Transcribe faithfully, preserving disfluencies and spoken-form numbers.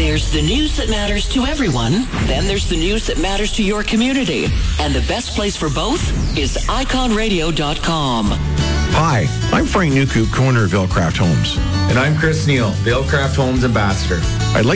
There's the news that matters to everyone. Then there's the news that matters to your community. And the best place for both is icon radio dot com. Hi, I'm Frank Newcoop, co-owner of Vailcraft Homes. And I'm Chris Neal, Vailcraft Homes Ambassador. I'd like